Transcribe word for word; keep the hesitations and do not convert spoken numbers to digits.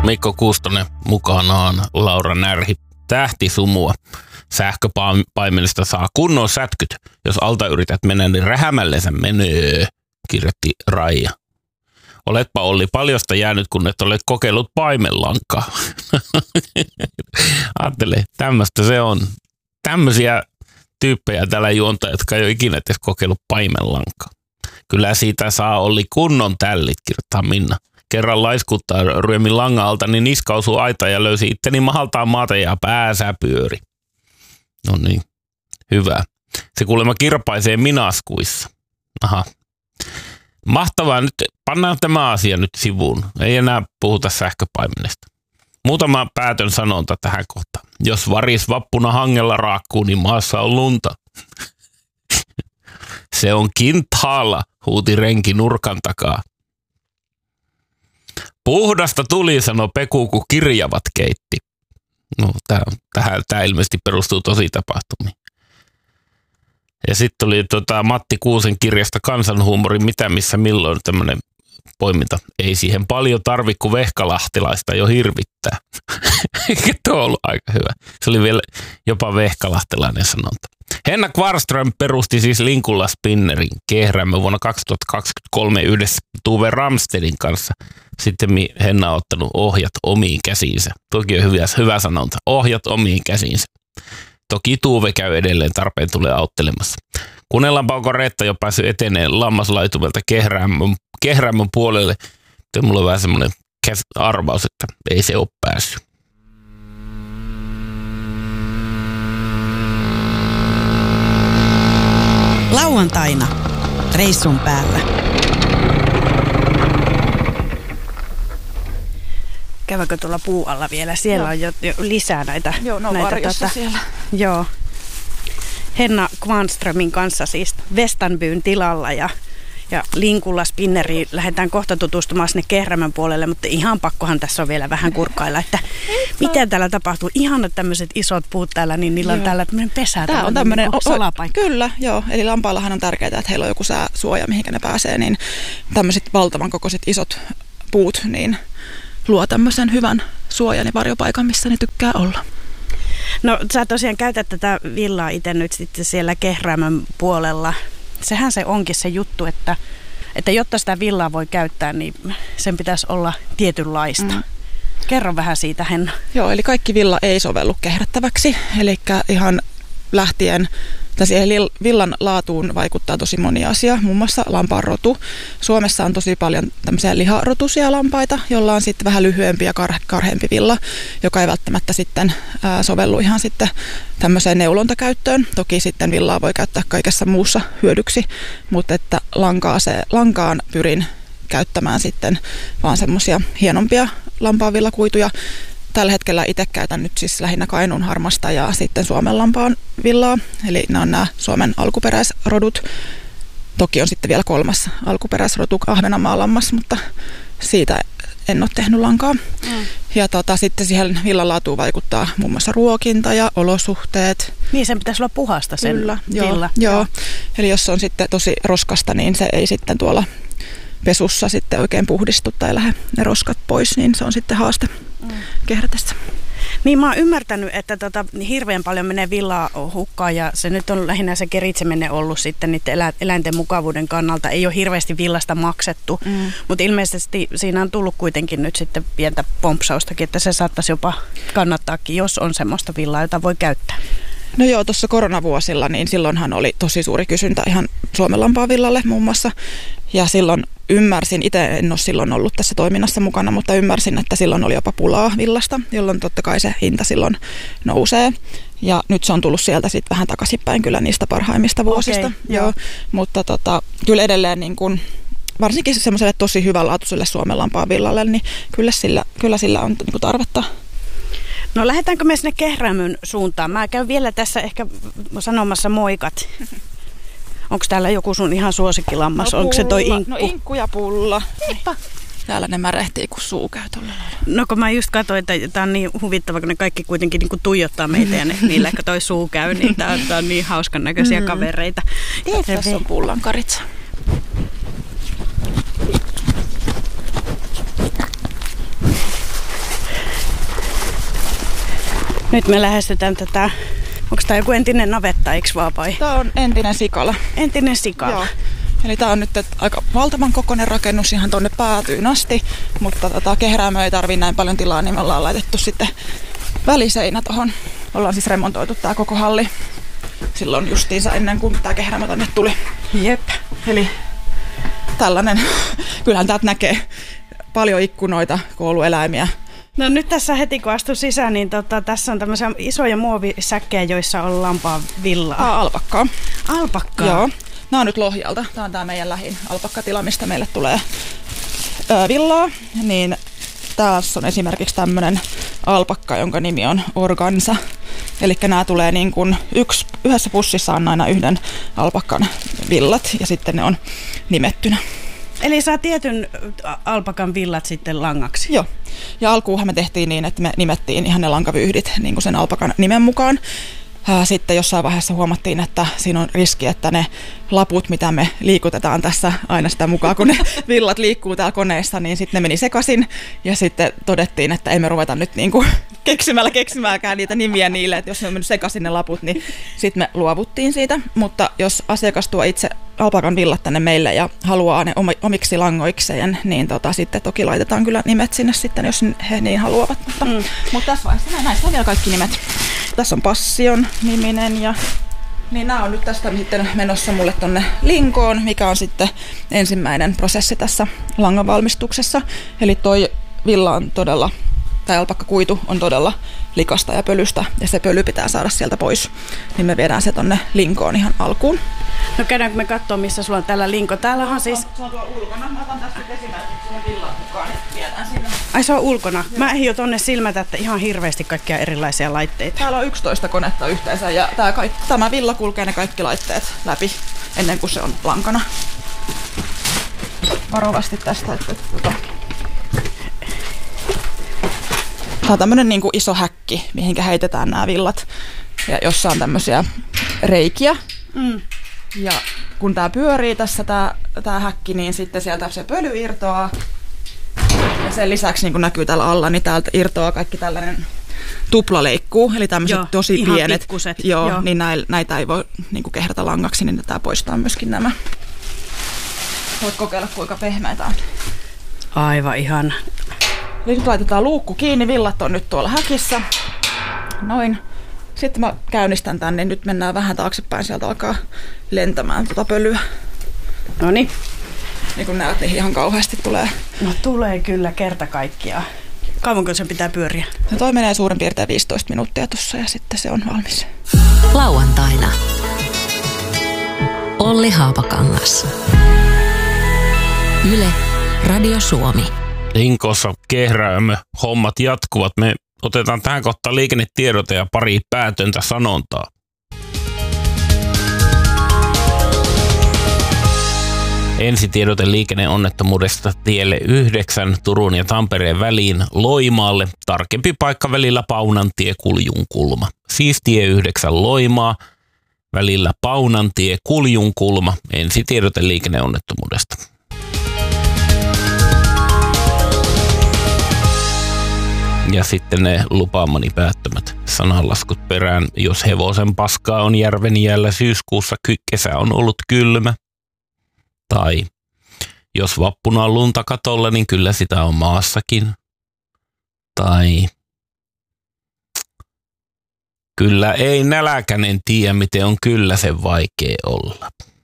Mikko Kuustonen mukanaan, Laura Närhi, tähtisumua. Sähköpaimenista saa kunnon sätkyt. Jos alta yrität mennä, niin rähämälle se menee, kirjoitti Raija. Oletpa Olli paljosta jäänyt, kun et ole kokeillut paimenlankaa. Ajattele, tämmöistä se on. Tämmöisiä tyyppejä täällä juontaa, jotka ei ole ikinä edes kokeillut paimenlankaa. Kyllä siitä saa Olli kunnon tällit, kirjoittaa Minna. Kerran laiskuttaa ryömin langan alta, niin niska osui aita ja löysi itteni mahaltaan maata ja pääsä pyöri. No niin, hyvä. Se kuulemma kirpaisee minaskuissa. Aha. Mahtavaa. Nyt pannaan tämä asia nyt sivuun. Ei enää puhuta sähköpaimenesta. Muutama päätön sanonta tähän kohtaan. Jos varis vappuna hangella raakkuu, niin maassa on lunta. Se on kintaalla, huuti renki nurkan takaa. Puhdasta tuli, sanoi Peku, kun kirjavat keitti. No, tämä ilmeisesti perustuu tosi tapahtumiin. Ja sitten tuli tota Matti Kuusen kirjasta Kansanhuumorin mitä missä milloin tämmöinen poiminta. Ei siihen paljon tarvi, kun vehkalahtilaista jo hirvittää. Tuo on ollut aika hyvä. Se oli vielä jopa vehkalahtelainen sanonta. Henna Kvarström perusti siis Linkulla Spinnerin Kehrämme vuonna kaksituhattakaksikymmentäkolme yhdessä Tuve Ramstedin kanssa. Sitten Henna on ottanut ohjat omiin käsiinsä. Toki on hyvä, hyvä sanonta. Ohjat omiin käsiinsä. Toki Tuve käy edelleen, tarpeen tulee auttelemassa. Kuunnellaanpa, onko Reetta jo päässyt eteneen lammaslaitumelta Kehrämmön, Kehrämmön puolelle. Sitten mulla on vähän semmoinen arvaus, että ei se ole päässyt. Lauantaina reissun päällä. Käydäänkö tuolla puualla vielä? Siellä joo. on jo, jo lisää näitä. Joo, no näitä, varjossa tota, siellä. Joo. Henna Kvarnströmin kanssa siis Vestanbyn tilalla ja, ja Linkulla Spinneriin lähdetään kohta tutustumaan sinne Kehrämön puolelle, mutta ihan pakkohan tässä on vielä vähän kurkkailla, että mitä täällä tapahtuu. Ihanat tämmöiset isot puut täällä, niin niillä on joo. täällä tämmöinen pesä. Tämä on tämmöinen niin salapaikka. Kyllä, joo. Eli lampaillahan on tärkeää, että heillä on joku sääsuoja, mihinkä ne pääsee, niin tämmöiset valtavan kokoiset isot puut, niin luo tämmöisen hyvän suojan ja varjopaikan, missä ne tykkää olla. No sä tosiaan käytät tätä villaa itse nyt sitten siellä Kehrämön puolella. Sehän se onkin se juttu, että, että jotta sitä villaa voi käyttää, niin sen pitäisi olla tietynlaista. Mm. Kerro vähän siitä, Henna. Joo, eli kaikki villa ei sovellu kehrättäväksi. Eli ihan lähtien siihen villan laatuun vaikuttaa tosi moni asia, muun muassa lampaan rotu. Suomessa on tosi paljon tämmöisiä liharotuisia lampaita, joilla on sitten vähän lyhyempi ja kar- karheampi villa, joka ei välttämättä sitten ää, sovellu ihan sitten tämmöiseen neulontakäyttöön. Toki sitten villaa voi käyttää kaikessa muussa hyödyksi, mutta että lankaa se, lankaan pyrin käyttämään sitten vaan semmoisia hienompia lampaanvillakuituja. Tällä hetkellä itse käytän nyt siis lähinnä Kainuun harmasta ja sitten Suomen lampaan villaa. Eli nämä on nämä Suomen alkuperäisrodut. Toki on sitten vielä kolmas alkuperäisrotu, Ahvenanmaan lammas, mutta siitä en ole tehnyt lankaa. Mm. Ja tota, sitten siihen villan laatuun vaikuttaa muun muassa ruokinta ja olosuhteet. Niin, sen pitäisi olla puhasta sen Kyllä, villa. Joo, joo. Eli jos se on sitten tosi roskasta, niin se ei sitten tuolla pesussa sitten oikein puhdistu tai lähde ne roskat pois, niin se on sitten haaste mm. kehrätessä. Niin mä oon ymmärtänyt, että tota, hirveän paljon menee villaa hukkaan ja se nyt on lähinnä se keritseminen ollut sitten niiden elä, eläinten mukavuuden kannalta. Ei ole hirveästi villasta maksettu, mm. mutta ilmeisesti siinä on tullut kuitenkin nyt sitten pientä pompsaustakin, että se saattaisi jopa kannattaakin, jos on semmoista villaa, jota voi käyttää. No joo, tuossa koronavuosilla, niin silloinhan oli tosi suuri kysyntä ihan Suomen lampaanvillalle muun muassa. Ja silloin ymmärsin, itse en ole silloin ollut tässä toiminnassa mukana, mutta ymmärsin, että silloin oli jopa pulaa villasta, jolloin totta kai se hinta silloin nousee. Ja nyt se on tullut sieltä sitten vähän takaisinpäin kyllä niistä parhaimmista vuosista. Okay, joo. Joo. Mutta tota, kyllä edelleen niin kun, varsinkin semmoiselle tosi hyvänlaatuiselle Suomen lampaanvillalle, niin kyllä sillä, kyllä sillä on niin kun tarvetta. No lähdetäänkö me sinne Kehrämön suuntaan? Mä käyn vielä tässä ehkä sanomassa moikat. Onko täällä joku sun ihan suosikkilammas? No, onko se toi inkku? No inkku ja pulla. Heippa. Täällä ne märehtii, kun suu käy tuolla lailla. No kun mä just katsoin, että tää on niin huvittava, kun ne kaikki kuitenkin niin kuin tuijottaa meitä ja ne, niillä ehkä toi suu käy, niin tää, tää on niin hauskan näköisiä mm. kavereita. Tässä on pullan karitsa. Nyt me lähestytään tätä, onko tämä joku entinen navetta, eikö Vaapai? Tämä on entinen Sikala. Entinen Sikala. Joo. Eli tämä on nyt aika valtavan kokoinen rakennus ihan tuonne päätyyn asti, mutta tota, kehräämö ei tarvitse näin paljon tilaa, niin me ollaan laitettu sitten väliseinä tuohon. Ollaan siis remontoitu tämä koko halli silloin justiinsa ennen kuin tämä kehräämö tänne tuli. Jep. Eli tällainen, kyllähän täältä näkee paljon ikkunoita, koulueläimiä. No nyt tässä heti kun astun sisään, niin tota, tässä on tämmöisiä isoja muovisäkkejä, joissa on lampaan villaa. Tämä on alpakkaa. Alpakkaa? Joo. Nämä on nyt Lohjalta. Tämä on tämä meidän lähin alpakkatila, mistä meille tulee ö, villaa. Niin tässä on esimerkiksi tämmöinen alpakka, jonka nimi on Organza. Eli nämä tulee niin kuin yksi, yhdessä pussissa on aina yhden alpakkan villat ja sitten ne on nimettynä. Eli saa tietyn alpakan villat sitten langaksi? Joo. Ja alkuunhan me tehtiin niin, että me nimettiin ihan ne lankavyyhdit niin kuin sen alpakan nimen mukaan. Sitten jossain vaiheessa huomattiin, että siinä on riski, että ne laput, mitä me liikutetaan tässä aina sitä mukaan, kun ne villat liikkuu täällä koneessa, niin sitten ne meni sekaisin. Ja sitten todettiin, että emme ruveta nyt niin kuin keksimällä keksimäänkään niitä nimiä niille, että jos ne on mennyt sekaisin ne laput, niin sitten me luovuttiin siitä. Mutta jos asiakas tuo itse alpakan villat tänne meille ja haluaa ne omiksi langoikseen, niin tota, sitten toki laitetaan kyllä nimet sinne sitten, jos he niin haluavat. Mutta, mm. mutta tässä vaiheessa näissä on vielä kaikki nimet. Tässä on Passion niminen ja niin nämä on nyt tästä sitten menossa mulle tonne linkoon, mikä on sitten ensimmäinen prosessi tässä langan valmistuksessa. Eli toi villa on todella, tai alpakkakuitu on todella likasta ja pölystä ja se pöly pitää saada sieltä pois. Niin me viedään se tonne linkoon ihan alkuun. No käydäänkö me katsoa, missä sulla on täällä linko? Täällä on siis... Se on tuolla ulkona. Mä otan tästä esimerkiksi sulla villan mukaan, niin viedään sinne. Ai se on ulkona. Mä ehdin jo tonne silmätä, että ihan hirveästi kaikkia erilaisia laitteita. Täällä on yksitoista konetta yhteensä ja tää kaikki, tämä villa kulkee ne kaikki laitteet läpi ennen kuin se on lankana. Varovasti tästä, että... että Tämä on tämmönen niin kuin iso häkki, mihinkä heitetään nämä villat, ja jossa on tämmöisiä reikiä. Mm. Ja kun tämä pyörii tässä tämä, tämä häkki, niin sitten sieltä se pöly irtoaa. Ja sen lisäksi niin kuin näkyy täällä alla, niin täältä irtoaa kaikki tällainen tuplaleikkuu, eli tämmöiset joo, tosi pienet. Pikkuset. Joo, joo. Niin näitä ei voi niin kuin kehrata langaksi, niin tämä poistaa myöskin nämä. Voit kokeilla, kuinka pehmeitä on. Aivan ihan. Eli nyt laitetaan luukku kiinni, villat on nyt tuolla häkissä. Noin. Sitten mä käynnistän tänne, niin nyt mennään vähän taaksepäin, sieltä alkaa lentämään tuota pölyä. Noniin. Niin kun näet, niin ihan kauheasti tulee. No tulee kyllä kerta kaikkiaan. Kauanko sen pitää pyöriä? No toi menee suurin piirtein viisitoista minuuttia tuossa ja sitten se on valmis. Lauantaina. Olli Haapakangas. Yle, Radio Suomi. Linkossa kehräämme, hommat jatkuvat. Me otetaan tähän kohtaan liikennetiedote ja pari päätöntä sanontaa. Ensitiedote liikenneonnettomuudesta tielle yhdeksän Turun ja Tampereen väliin Loimaalle. Tarkempi paikka välillä Paunantie Kuljunkulma. Siis tie yhdeksän Loimaa välillä Paunantie Kuljunkulma. Ensitiedote liikenneonnettomuudesta. Ja sitten ne lupaamani päättömät sananlaskut perään. Jos hevosen paskaa on järven jäällä syyskuussa, kesä on ollut kylmä. Tai jos vappuna on lunta katolla, niin kyllä sitä on maassakin. Tai kyllä ei nälkäinen tiedä, miten on kyllä sen vaikea olla.